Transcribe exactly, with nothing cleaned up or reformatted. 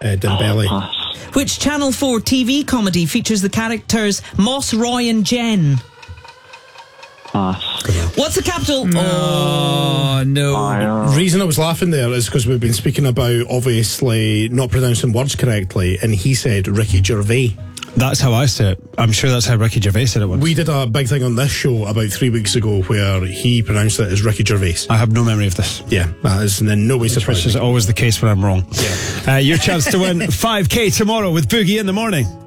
uh, Dembele. Pass. Which Channel four T V comedy features the characters Moss, Roy and Jen? Pass. What's the capital? Oh, no. I, Reason I was laughing there is because we've been speaking about obviously not pronouncing words correctly, and he said Ricky Gervais. That's how I say it. I'm sure that's how Ricky Gervais said it once. We did a big thing on this show about three weeks ago where he pronounced it as Ricky Gervais. I have no memory of this. Yeah, that is in no way Which surprising. is always the case when I'm wrong. Yeah. Uh, your chance to win five K tomorrow with Boogie in the morning.